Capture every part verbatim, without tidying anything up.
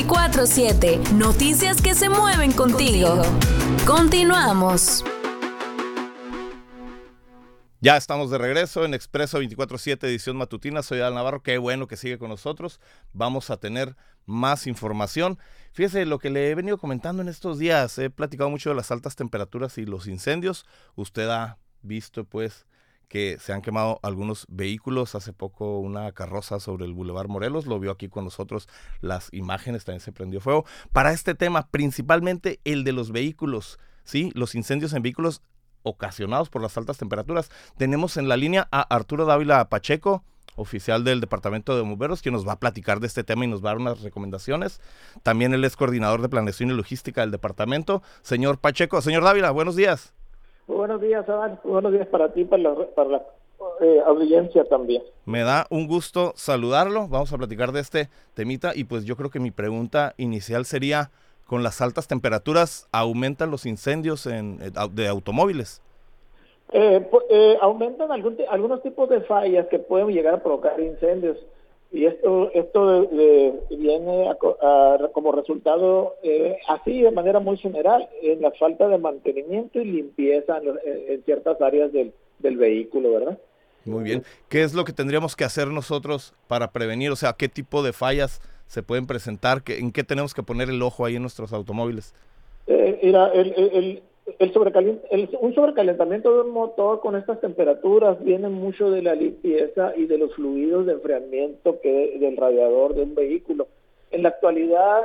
veinticuatro siete. Noticias que se mueven contigo. Continuamos. Ya estamos de regreso en Expreso veinticuatro siete, edición matutina. Soy Al Navarro, qué bueno que sigue con nosotros. Vamos a tener más información. Fíjese lo que le he venido comentando en estos días. He platicado mucho de las altas temperaturas y los incendios. Usted ha visto, pues, que se han quemado algunos vehículos. Hace poco una carroza sobre el Boulevard Morelos, lo vio aquí con nosotros las imágenes, también se prendió fuego. Para este tema, principalmente el de los vehículos, ¿sí? Los incendios en vehículos ocasionados por las altas temperaturas. Tenemos en la línea a Arturo Dávila Pacheco, oficial del Departamento de Bomberos, quien nos va a platicar de este tema y nos va a dar unas recomendaciones. También él es coordinador de planeación y logística del departamento. Señor Pacheco, señor Dávila, buenos días. Muy buenos días, Adán. Buenos días para ti, para la, para la eh, audiencia también. Me da un gusto saludarlo. Vamos a platicar de este temita y pues yo creo que mi pregunta inicial sería: ¿con las altas temperaturas aumentan los incendios en, de automóviles? Eh, eh, aumentan algún, algunos tipos de fallas que pueden llegar a provocar incendios, y esto esto de, de, viene a, a, como resultado, eh, así de manera muy general, en la falta de mantenimiento y limpieza en, en ciertas áreas del, del vehículo, ¿verdad? Muy bien. ¿Qué es lo que tendríamos que hacer nosotros para prevenir? O sea, ¿qué tipo de fallas se pueden presentar? ¿En qué tenemos que poner el ojo ahí en nuestros automóviles? Eh, mira, el, el, el sobrecalent, el, un sobrecalentamiento de un motor con estas temperaturas viene mucho de la limpieza y de los fluidos de enfriamiento que del radiador de un vehículo. En la actualidad,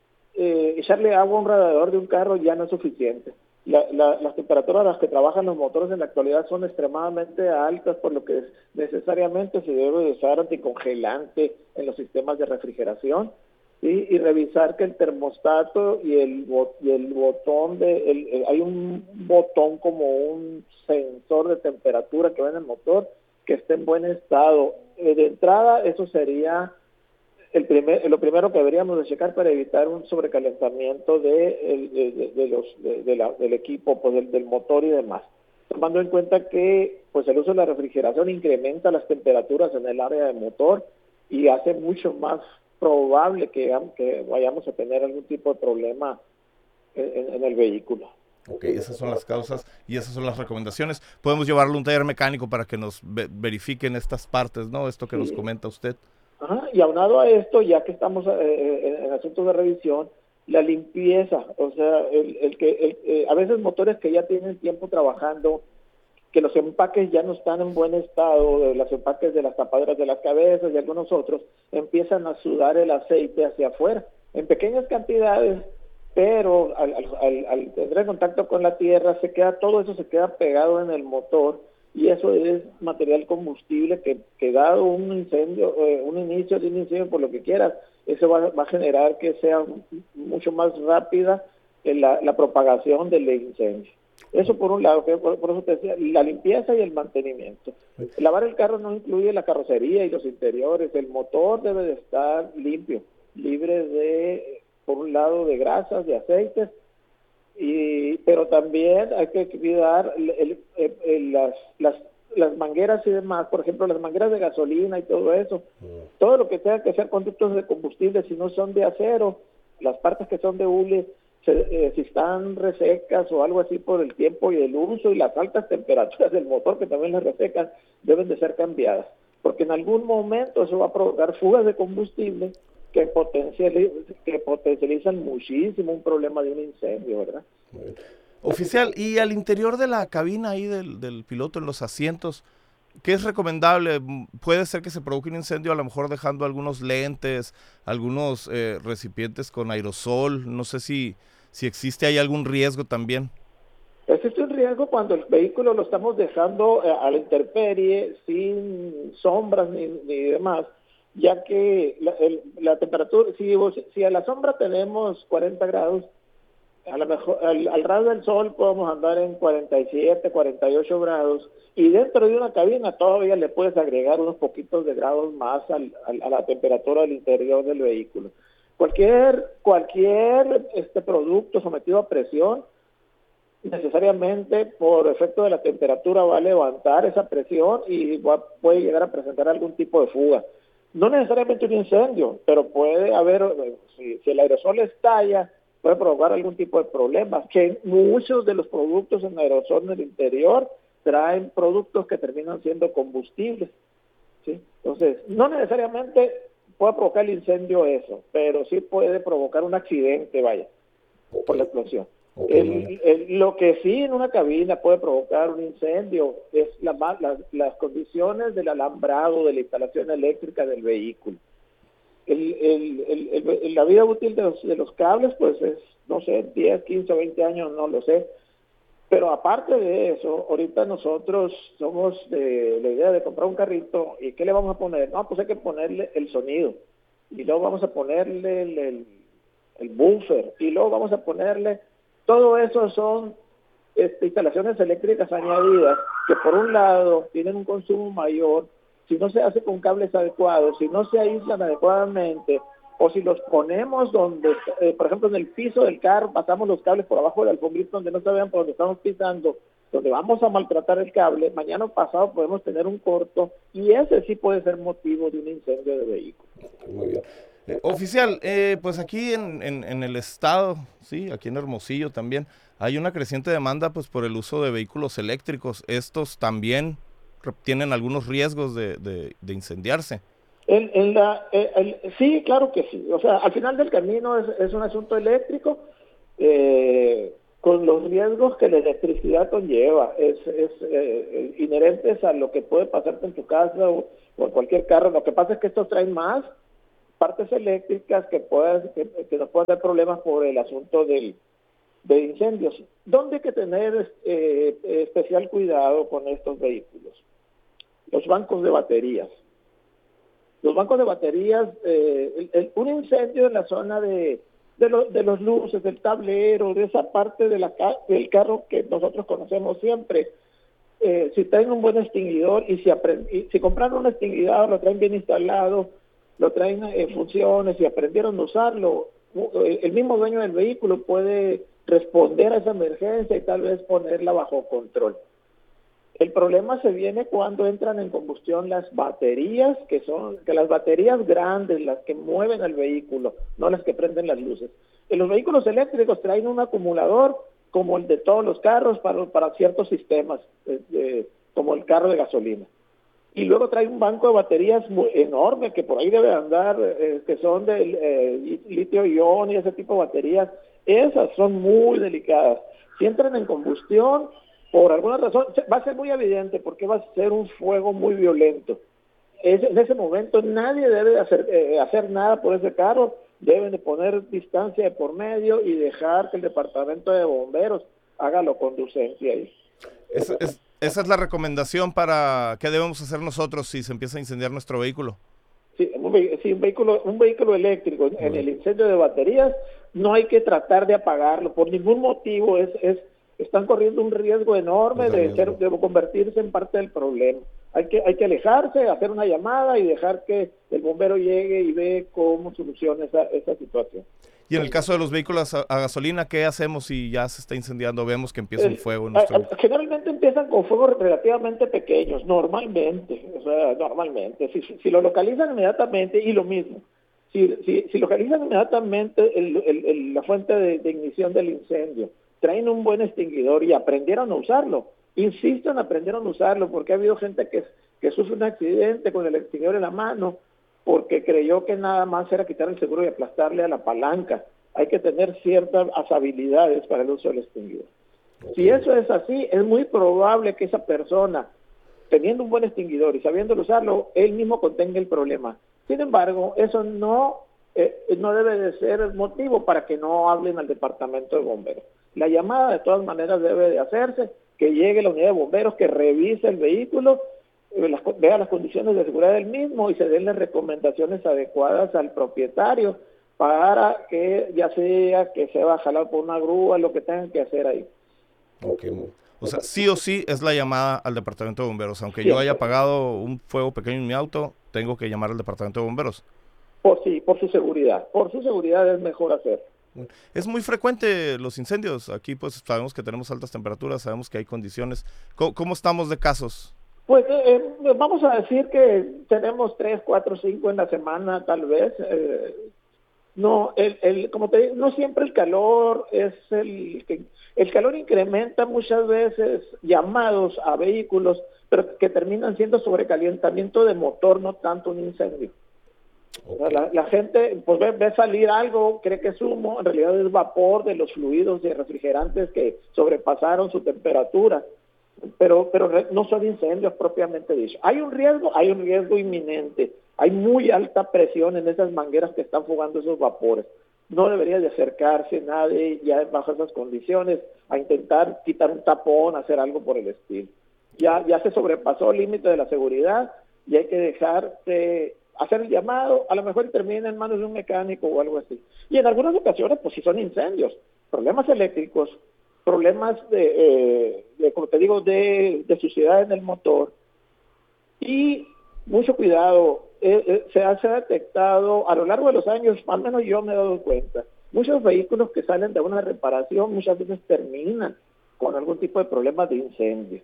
eh, echarle agua a un radiador de un carro ya no es suficiente. La, la, las temperaturas a las que trabajan los motores en la actualidad son extremadamente altas, por lo que necesariamente se debe usar anticongelante en los sistemas de refrigeración, ¿sí? Y revisar que el termostato y el, y el botón, de el, el, hay un botón como un sensor de temperatura que va en el motor, que esté en buen estado. Eh, de entrada, eso sería el primer, lo primero que deberíamos de checar para evitar un sobrecalentamiento de, de, de, de los, de, de la, del equipo, pues del, del motor y demás. Tomando en cuenta que pues el uso de la refrigeración incrementa las temperaturas en el área del motor y hace mucho más probable que, que vayamos a tener algún tipo de problema en, en el vehículo. Ok, esas son las causas y esas son las recomendaciones. Podemos llevarlo a un taller mecánico para que nos ve, verifiquen estas partes, ¿no? Esto que sí nos comenta usted. Ajá, y aunado a esto, ya que estamos eh, en, en asuntos de revisión, la limpieza, o sea, el, el que el, eh, a veces motores que ya tienen tiempo trabajando, que los empaques ya no están en buen estado, los empaques de las tapaderas de las cabezas y algunos otros, empiezan a sudar el aceite hacia afuera, en pequeñas cantidades, pero al, al, al tener contacto con la tierra, se queda todo eso se queda pegado en el motor, y eso es material combustible que, que dado un incendio, eh, un inicio de un incendio, por lo que quieras, eso va, va a generar que sea mucho más rápida la, la propagación del incendio. Eso por un lado, por, por eso te decía, la limpieza y el mantenimiento. Lavar el carro no incluye la carrocería y los interiores, el motor debe de estar limpio, libre de, por un lado, de grasas, de aceites, y pero también hay que cuidar el, el, el, el, las, las, las mangueras y demás, por ejemplo, las mangueras de gasolina y todo eso, mm. todo lo que tenga que ser conductos de combustible, si no son de acero, las partes que son de hule, se, eh, si están resecas o algo así por el tiempo y el uso y las altas temperaturas del motor que también las resecan, deben de ser cambiadas, porque en algún momento eso va a provocar fugas de combustible que potencializan, que potencializan muchísimo un problema de un incendio, ¿verdad? Oficial, y al interior de la cabina ahí del, del piloto, en los asientos, ¿qué es recomendable? Puede ser que se provoque un incendio a lo mejor dejando algunos lentes, algunos eh, recipientes con aerosol, no sé si, si existe ahí algún riesgo también. Existe un riesgo cuando el vehículo lo estamos dejando eh, a la intemperie, sin sombras ni, ni demás, ya que la, el, la temperatura, si, si a la sombra tenemos cuarenta grados, a lo mejor al, al ras del sol podemos andar en cuarenta y siete, cuarenta y ocho grados, y dentro de una cabina todavía le puedes agregar unos poquitos de grados más al, al, a la temperatura del interior del vehículo. Cualquier, cualquier este producto sometido a presión, necesariamente por efecto de la temperatura va a levantar esa presión y va, puede llegar a presentar algún tipo de fuga. no necesariamente un incendio, pero puede haber, si, si el aerosol estalla, puede provocar algún tipo de problemas, que muchos de los productos en aerosol en el interior traen productos que terminan siendo combustibles, ¿sí? Entonces, no necesariamente puede provocar el incendio eso, pero sí puede provocar un accidente, vaya, por la explosión. El, el, lo que sí en una cabina puede provocar un incendio es la, la, las condiciones del alambrado de la instalación eléctrica del vehículo. El, el, el, el, la vida útil de los, de los cables pues es, no sé, diez, quince o veinte años, no lo sé. Pero aparte de eso, ahorita nosotros somos de la idea de comprar un carrito y ¿qué le vamos a poner? No, pues hay que ponerle el sonido y luego vamos a ponerle el, el, el buffer y luego vamos a ponerle... Todo eso son este, instalaciones eléctricas añadidas que por un lado tienen un consumo mayor, si no se hace con cables adecuados, si no se aíslan adecuadamente, o si los ponemos donde, eh, por ejemplo, en el piso del carro, pasamos los cables por abajo del alfombrito donde no se vean por donde estamos pisando, donde vamos a maltratar el cable, mañana o pasado podemos tener un corto, y ese sí puede ser motivo de un incendio de vehículo. Muy bien. Eh, oficial, eh, pues aquí en, en, en el estado, sí, aquí en Hermosillo también, hay una creciente demanda pues por el uso de vehículos eléctricos. Estos también tienen algunos riesgos de, de, de incendiarse. En, en la, el, el, sí, claro que sí. O sea, al final del camino es, es un asunto eléctrico eh, con los riesgos que la electricidad conlleva. Es, es eh, inherentes a lo que puede pasarte en tu casa o, o en cualquier carro. Lo que pasa es que estos traen más partes eléctricas que, puedas, que, que nos pueden dar problemas por el asunto del, de incendios. ¿Dónde hay que tener eh, especial cuidado con estos vehículos? Los bancos de baterías. Los bancos de baterías, eh, el, el, un incendio en la zona de, de, lo, de los luces, del tablero, de esa parte de la, del carro que nosotros conocemos siempre, eh, si traen un buen extinguidor y si, aprend, y si compraron un extinguidor, lo traen bien instalado, lo traen en funciones y aprendieron a usarlo, el mismo dueño del vehículo puede responder a esa emergencia y tal vez ponerla bajo control. El problema se viene cuando entran en combustión las baterías, que son que las baterías grandes, las que mueven al vehículo, no las que prenden las luces. En los vehículos eléctricos traen un acumulador como el de todos los carros para, para ciertos sistemas, eh, eh, como el carro de gasolina. Y luego trae un banco de baterías muy enorme que por ahí debe andar, eh, que son de eh, litio-ion y ese tipo de baterías. Esas son muy delicadas. Si entran en combustión, por alguna razón, va a ser muy evidente porque va a ser un fuego muy violento. Es, en ese momento nadie debe de hacer, eh, hacer nada por ese carro, deben de poner distancia de por medio y dejar que el departamento de bomberos haga lo conducente ahí. Es, es... Esa es la recomendación para qué debemos hacer nosotros si se empieza a incendiar nuestro vehículo. Sí, un, sí, un vehículo, un vehículo eléctrico en el incendio de baterías no hay que tratar de apagarlo por ningún motivo. Es, es están corriendo un riesgo enorme de, ser, de convertirse en parte del problema. Hay que, hay que alejarse, hacer una llamada y dejar que el bombero llegue y ve cómo soluciona esa, esa situación. Y en el caso de los vehículos a, a gasolina, ¿qué hacemos si ya se está incendiando? Vemos que empieza un fuego en nuestro... Generalmente empiezan con fuegos relativamente pequeños, normalmente, o sea, normalmente. Si, si lo localizan inmediatamente, y lo mismo, si, si, si localizan inmediatamente el, el, el, la fuente de, de ignición del incendio, traen un buen extinguidor y aprendieron a usarlo. Insisto en aprendieron a usarlo, porque ha habido gente que, que sufre un accidente con el extinguidor en la mano, porque creyó que nada más era quitar el seguro y aplastarle a la palanca. Hay que tener ciertas habilidades para el uso del extinguidor. Si eso es así, es muy probable que esa persona, teniendo un buen extinguidor y sabiendo usarlo, él mismo contenga el problema. Sin embargo, eso no, eh, no debe de ser motivo para que no hablen al departamento de bomberos. La llamada de todas maneras debe de hacerse, que llegue la unidad de bomberos, que revise el vehículo, Las, vea las condiciones de seguridad del mismo y se den las recomendaciones adecuadas al propietario para que ya sea que se va a jalar por una grúa, lo que tengan que hacer ahí. Okay. O sea, sí o sí es la llamada al departamento de bomberos. Aunque sí, yo haya apagado un fuego pequeño en mi auto, tengo que llamar al departamento de bomberos. Por sí, por su seguridad. Por su seguridad es mejor hacer. Es muy frecuente los incendios. Aquí pues sabemos que tenemos altas temperaturas, sabemos que hay condiciones. ¿Cómo, cómo estamos de casos? Pues eh, vamos a decir que tenemos tres, cuatro, cinco en la semana, tal vez. Eh, no, el, el, como te digo, no siempre el calor es el que el calor incrementa muchas veces llamados a vehículos, pero que terminan siendo sobrecalentamiento de motor, no tanto un incendio. Okay. O sea, la, la gente pues ve, ve salir algo, cree que es humo, en realidad es vapor de los fluidos de refrigerantes que sobrepasaron su temperatura. Pero, pero no son incendios propiamente dicho. ¿Hay un riesgo? Hay un riesgo inminente. Hay muy alta presión en esas mangueras que están fugando esos vapores. No debería de acercarse nadie ya bajo esas condiciones a intentar quitar un tapón, hacer algo por el estilo. Ya, ya se sobrepasó el límite de la seguridad y hay que dejar de hacer el llamado, a lo mejor termina en manos de un mecánico o algo así. Y en algunas ocasiones, pues sí son incendios, problemas eléctricos, problemas de, eh, de como te digo, de, de suciedad en el motor. Y mucho cuidado, eh, eh, se, ha, se ha detectado a lo largo de los años, al menos yo me he dado cuenta, muchos vehículos que salen de una reparación muchas veces terminan con algún tipo de problemas de incendio.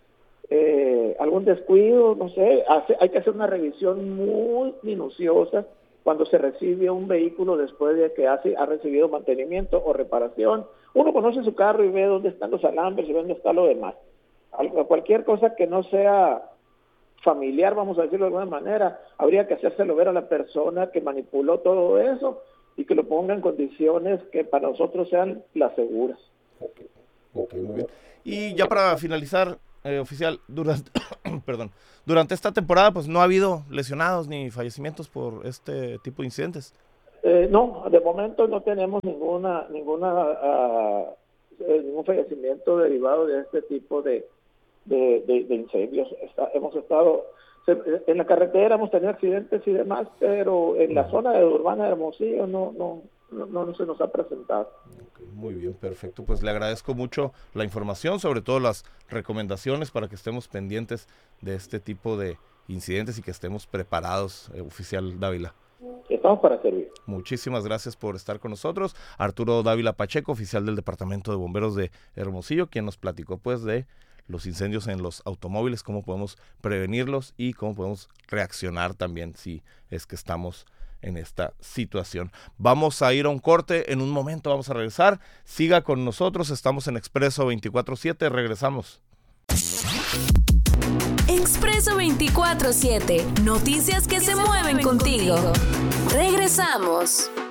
Eh, algún descuido, no sé, hace, hay que hacer una revisión muy minuciosa cuando se recibe un vehículo después de que hace, ha recibido mantenimiento o reparación. Uno conoce su carro y ve dónde están los alambres y ve dónde está lo demás. Algo, cualquier cosa que no sea familiar, vamos a decirlo de alguna manera, habría que hacérselo ver a la persona que manipuló todo eso y que lo ponga en condiciones que para nosotros sean las seguras. Okay. Ok, muy bien. Y ya para finalizar, eh, oficial, durante, perdón, durante esta temporada pues no ha habido lesionados ni fallecimientos por este tipo de incidentes. Eh, no, de momento no tenemos ninguna ninguna uh, eh, ningún fallecimiento derivado de este tipo de de, de, de incendios. Está, hemos estado se, en la carretera, hemos tenido accidentes y demás, pero en la zona de urbana de Hermosillo no no no, no se nos ha presentado. Okay, muy bien, perfecto. Pues le agradezco mucho la información, sobre todo las recomendaciones para que estemos pendientes de este tipo de incidentes y que estemos preparados, eh, oficial Dávila. Estamos para servir. Muchísimas gracias por estar con nosotros. Arturo Dávila Pacheco, oficial del Departamento de Bomberos de Hermosillo, quien nos platicó pues de los incendios en los automóviles, cómo podemos prevenirlos y cómo podemos reaccionar también si es que estamos en esta situación. Vamos a ir a un corte, en un momento vamos a regresar. Siga con nosotros, estamos en Expreso veinticuatro siete, regresamos. Expreso veinticuatro siete, noticias que se mueven contigo. Regresamos.